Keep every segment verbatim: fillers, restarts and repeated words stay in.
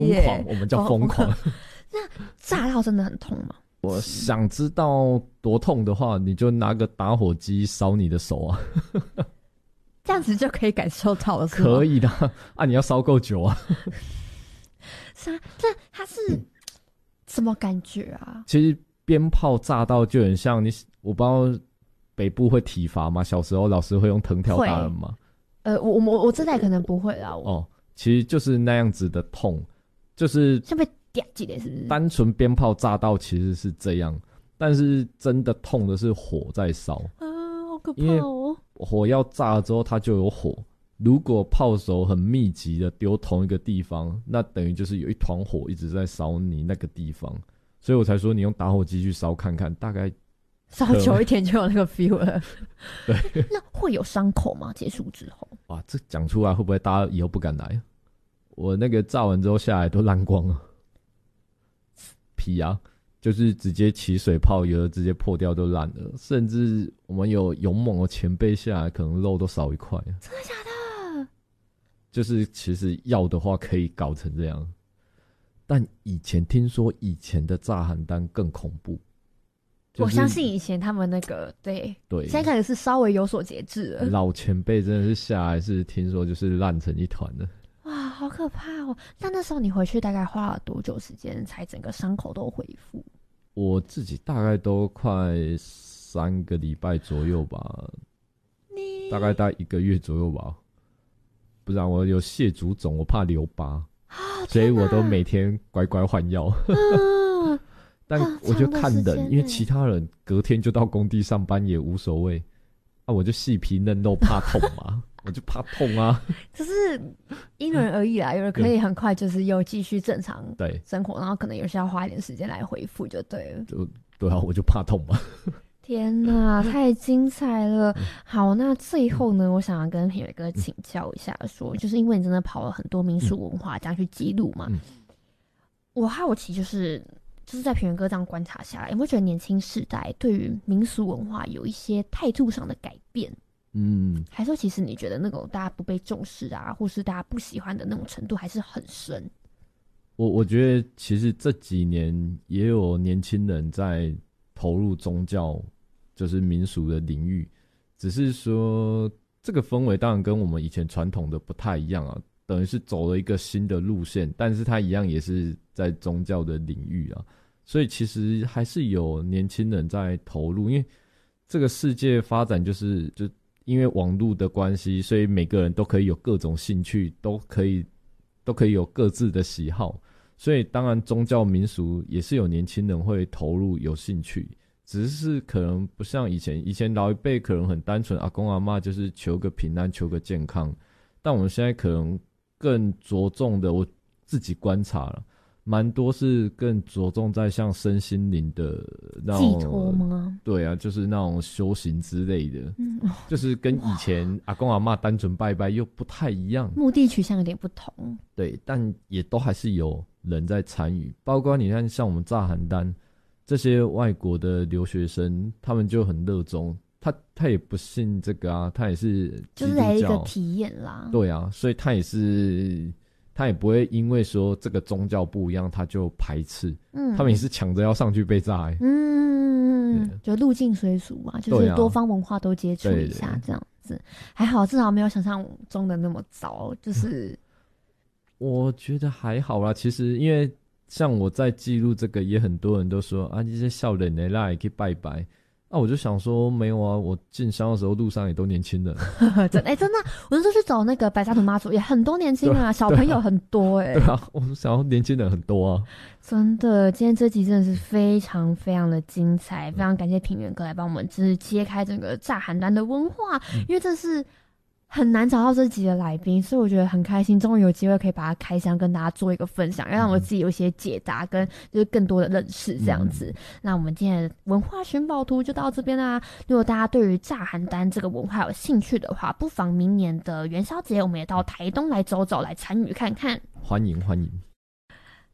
疯狂，我们叫疯狂。 那炸到真的很痛吗？ 我想知道多痛的话，你就拿个打火机烧你的手啊。 这样子就可以感受到了，是吗？ 可以的啊，你要烧够久啊。 是啊，这它是什么感觉啊？ 其实鞭炮炸到就很像你，我不知道北部会体罚吗？小时候老师会用藤条打人吗？ 呃，我我我这代可能不会啦。 哦，其实就是那样子的痛，就是像被嗲起来，是不是？ 单纯鞭炮炸到其实是这样，但是真的痛的是火在烧啊，好可怕哦！ 火要炸了之后，它就有火。如果炮手很密集的丢同一个地方，那等于就是有一团火一直在烧你那个地方，所以我才说你用打火机去烧看看，大概烧久一点就有那个 feel 了。 对， 那会有伤口吗？结束之后？ 哇，这讲出来会不会大家以后不敢来？我那个炸完之后下来都烂光了，皮啊，就是直接起水泡，有的直接破掉都烂了，甚至我们有勇猛的前辈下来，可能肉都少一块。 真的假的？ 就是其实要的话可以搞成这样，但以前听说以前的炸邯郸更恐怖。就是、 我相信以前他们那个对对， 现在可能是稍微有所节制了。 老前辈真的是下来是听说就是烂成一团的。 哇，好可怕哦！那那时候你回去大概花了多久时间才整个伤口都恢复？ 我自己大概都快三个礼拜左右吧， 你大概大概一个月左右吧。不然我有蟹足肿，我怕留疤， 啊、 所以我都每天乖乖换药。 嗯但我就看人，因为其他人隔天就到工地上班也无所谓，啊，我就细皮嫩肉怕痛嘛，我就怕痛啊。 就是因人而异啦，有人可以很快就是又继续正常对生活，然后可能有些要花一点时间来恢复就对了。 就对啊，我就怕痛嘛。 天哪，太精彩了！好，那最后呢，我想要跟品伟哥请教一下说，说就是因为你真的跑了很多民俗文化这样去记录嘛， 嗯、 我好奇就是就是在品伟哥这样观察下来，有没有觉得年轻世代对于民俗文化有一些态度上的改变？嗯，还是说其实你觉得那种大家不被重视啊，或是大家不喜欢的那种程度还是很深？ 我我觉得其实这几年也有年轻人在投入宗教，就是民俗的领域，只是说这个氛围当然跟我们以前传统的不太一样啊，等于是走了一个新的路线，但是它一样也是在宗教的领域啊，所以其实还是有年轻人在投入，因为这个世界发展就是就因为网络的关系，所以每个人都可以有各种兴趣，都可以都可以有各自的喜好，所以当然宗教民俗也是有年轻人会投入有兴趣，只是可能不像以前，以前老一辈可能很单纯，阿公阿嬷就是求个平安求个健康，但我们现在可能更着重的，我自己观察了蛮多是更着重在像身心灵的那种寄托吗？ 对啊，就是那种修行之类的， 嗯， 就是跟以前阿公阿嬷单纯拜拜又不太一样， 目的取向有点不同。 对，但也都还是有人在参与，包括你看像我们炸邯郸这些外国的留学生，他们就很热衷，他他也不信这个啊，他也是基督教， 就是来一个体验啦。 对啊，所以他也是。他也不会因为说这个宗教不一样他就排斥，嗯，他们也是抢着要上去被炸、欸， 嗯，就入境随俗嘛，就是多方文化都接触一下这样子，还好至少没有想象中的那么糟，就是、嗯、 我觉得还好啦。其实因为像我在记录这个，也很多人都说啊，这些少年的啦也可以拜拜。那、啊、我就想说，没有啊，我进香的时候路上也都年轻人。 真哎、欸，真的，我那时候去走那个白沙屯妈祖，也很多年轻人啊，小朋友很多哎、欸。 对啊，我想要年轻人很多啊。 真的，今天这集真的是非常非常的精彩，非常感谢品源哥来帮我们就是揭开整个炸邯郸的文化，嗯、因为这是很难找到这集的来宾，所以我觉得很开心，终于有机会可以把它开箱跟大家做一个分享，让我自己有一些解答跟就是更多的认识这样子。嗯、那我们今天的文化寻宝图就到这边啦。如果大家对于炸邯郸这个文化有兴趣的话，不妨明年的元宵节我们也到台东来走走，来参与看看。 欢迎欢迎。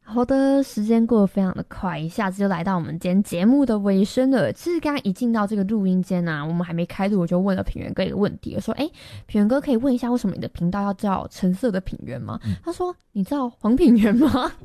好的，时间过得非常的快，一下子就来到我们今天节目的尾声了。其实刚刚一进到这个录音间啊，我们还没开录，我就问了品源哥一个问题，我说：“哎、欸，品源哥可以问一下，为什么你的频道要叫橙色的品源吗？”嗯、他说：“你知道黄品源吗？”